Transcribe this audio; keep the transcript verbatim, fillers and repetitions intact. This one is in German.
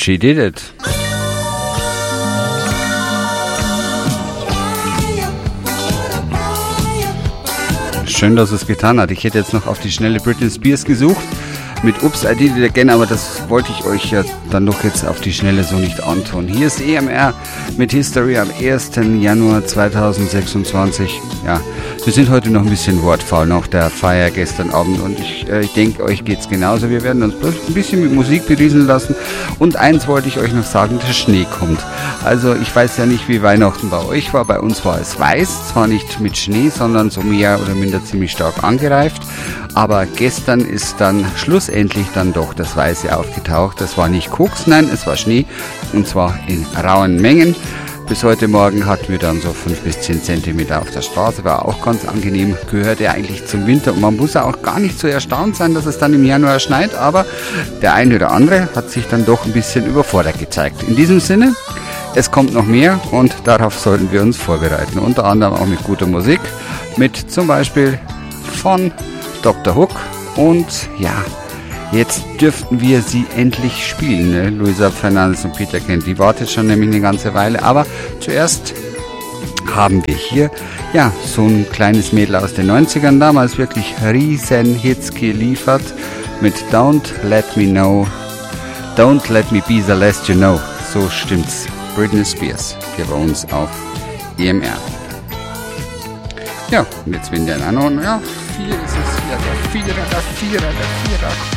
She Did It. Schön, dass es getan hat. Ich hätte jetzt noch auf die schnelle Britney Spears gesucht mit Oops, I Did It Again, aber das wollte ich euch ja dann doch jetzt auf die Schnelle so nicht antun. Hier ist E M R mit History am ersten Januar zweitausendsechsundzwanzig. Ja, wir sind heute noch ein bisschen wortfaul nach der Feier gestern Abend und ich, äh, ich denke, euch geht's genauso. Wir werden uns bloß ein bisschen mit Musik berieseln lassen und eins wollte ich euch noch sagen, der Schnee kommt. Also ich weiß ja nicht, wie Weihnachten bei euch war. Bei uns war es weiß, zwar nicht mit Schnee, sondern so mehr oder minder ziemlich stark angereift. Aber gestern ist dann schlussendlich dann doch das Weiße aufgetaucht. Das war nicht Koks, nein, es war Schnee und zwar in rauen Mengen. Bis heute Morgen hatten wir dann so fünf bis zehn Zentimeter auf der Straße, war auch ganz angenehm, gehört ja eigentlich zum Winter und man muss ja auch gar nicht so erstaunt sein, dass es dann im Januar schneit, aber der eine oder andere hat sich dann doch ein bisschen überfordert gezeigt. In diesem Sinne, es kommt noch mehr und darauf sollten wir uns vorbereiten, unter anderem auch mit guter Musik, mit zum Beispiel von Doktor Hook und ja, jetzt dürften wir sie endlich spielen, ne? Luisa Fernandes und Peter Kent, die wartet schon nämlich eine ganze Weile, aber zuerst haben wir hier ja so ein kleines Mädel aus den neunzigern, damals wirklich riesen Hits geliefert mit Don't Let Me Know, Don't Let Me Be the Last You Know, so stimmt's, Britney Spears, hier bei uns auf E M R. Ja, und jetzt bin der Nano, ja, vier ist es, ja, der Vierer, der Vierer, der Vierer.